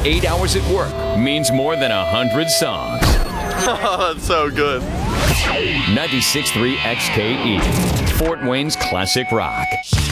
8 hours at work means more than 100 songs. Oh, that's so good. 96.3 XKE, Fort Wayne's classic rock.